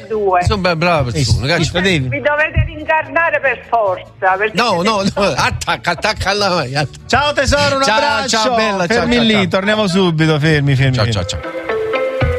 due. Sono brava persona. Vi dovete rincarnare per forza. No, attacca alla. Ciao tesoro, un abbraccio. Ciao bella, fermi ciao, lì, ciao. Torniamo subito, fermi. Ciao.